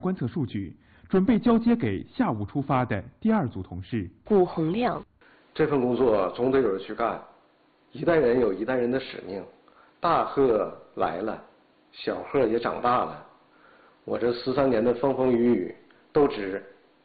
观测数据，准备交接给下午出发的第2组同事。 顾洪亮， 这份工作总得有人去干，一代人有一代人的使命，大贺来了，小贺也长大了，我这13年的风风雨雨都值。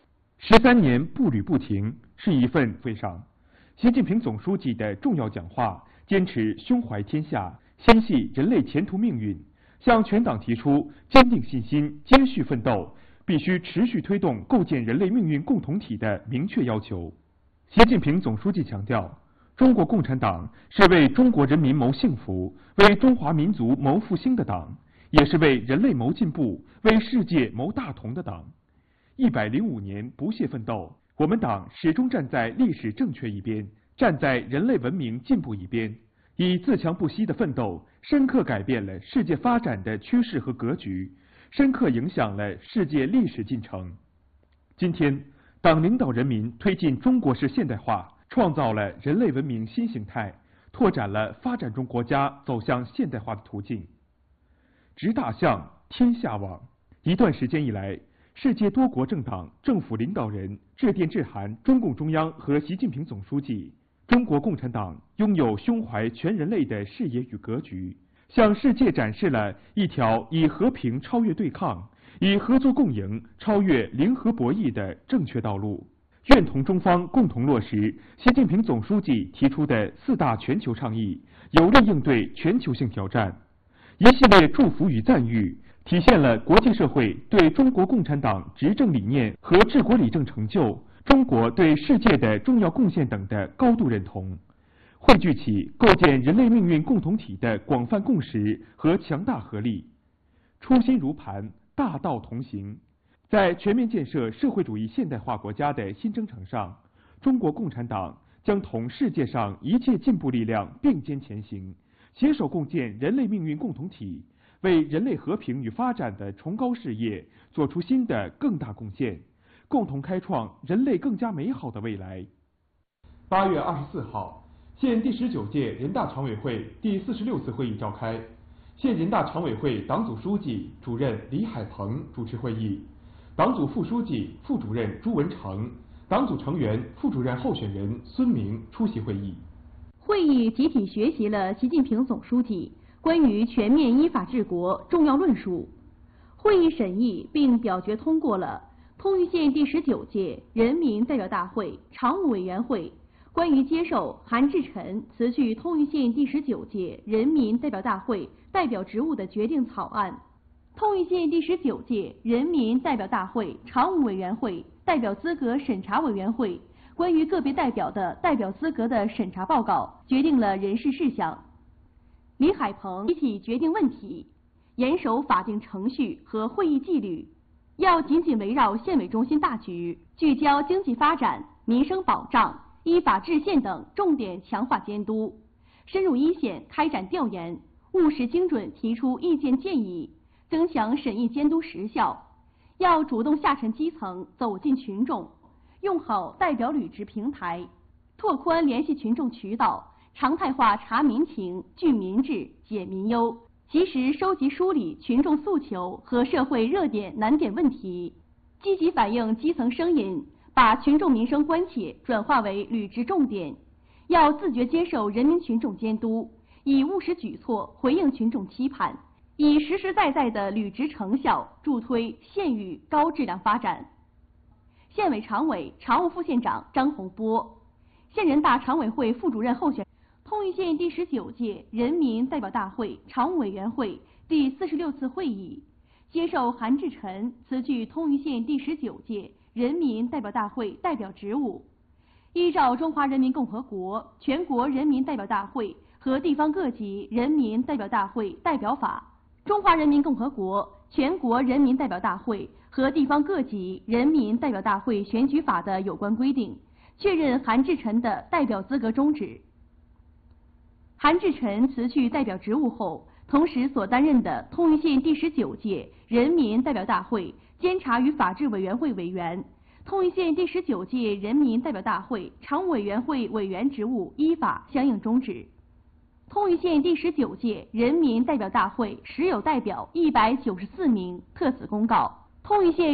13年步履不停是一份非常。习近平总书记的重要讲话，坚持胸怀天下，心系人类前途命运，向全党提出坚定信心、接续奋斗，必须持续推动构建人类命运共同体的明确要求。习近平总书记强调，中国共产党是为中国人民谋幸福、为中华民族谋复兴的党，也是为人类谋进步、为世界谋大同的党。105年不懈奋斗，我们党始终站在历史正确一边，站在人类文明进步一边，以自强不息的奋斗，深刻改变了世界发展的趋势和格局，深刻影响了世界历史进程。今天，党领导人民推进中国式现代化，创造了人类文明新形态，拓展了发展中国家走向现代化的途径。执大象，天下往。一段时间以来，世界多国政党、政府领导人致电致函中共中央和习近平总书记，中国共产党拥有胸怀全人类的视野与格局，向世界展示了一条以和平超越对抗、以合作共赢超越零和博弈的正确道路。愿同中方共同落实习近平总书记提出的4大全球倡议，有力应对全球性挑战。一系列祝福与赞誉，体现了国际社会对中国共产党执政理念和治国理政成就、中国对世界的重要贡献等的高度认同，汇聚起构建人类命运共同体的广泛共识和强大合力。初心如磐，大道同行。在全面建设社会主义现代化国家的新征程上，中国共产党将同世界上一切进步力量并肩前行，携手共建人类命运共同体，为人类和平与发展的崇高事业做出新的更大贡献，共同开创人类更加美好的未来。8月24号，现第19届人大常委会第46次会议召开，现人大常委会党组书记、主任李海鹏主持会议，党组副书记、副主任朱文成，党组成员、副主任候选人孙明出席会议。 会议集体学习了习近平总书记关于全面依法治国重要论述。会议审议并表决通过了通榆县第19届人民代表大会常务委员会关于接受韩志臣辞去通榆县第19届人民代表大会代表职务的决定草案。通榆县第19届人民代表大会常务委员会代表资格审查委员会关于个别代表的代表资格的审查报告决定了人事事项。李海鹏集体决定问题，严守法定程序和会议纪律，要紧紧围绕县委中心大局，聚焦经济发展、民生保障、依法治县等重点强化监督，深入一线开展调研，务实精准提出意见建议，增强审议监督实效。要主动下沉基层，走进群众，用好代表履职平台，拓宽联系群众渠道，常态化查民情、聚民智、解民忧，及时收集梳理群众诉求和社会热点难点问题，积极反映基层声音，把群众民生关切转化为履职重点。要自觉接受人民群众监督，以务实举措回应群众期盼，以实实在在的履职成效助推县域高质量发展。县委常委、常务副县长张洪波，县人大常委会副主任候选人，通榆县第19届人民代表大会常务委员会第46次会议接受韩志臣辞去通榆县第19届人民代表大会代表职务，依照《中华人民共和国全国人民代表大会和地方各级人民代表大会代表法》、《中华人民共和国全国人民代表大会和地方各级人民代表大会选举法的有关规定，确认韩志臣的代表资格终止。韩志臣辞去代表职务后，同时所担任的通榆县第19届人民代表大会监察与法制委员会委员、通榆县第19届人民代表大会常务委员会委员职务依法相应终止。通榆县第19届人民代表大会实有代表194名，特此公告。通榆县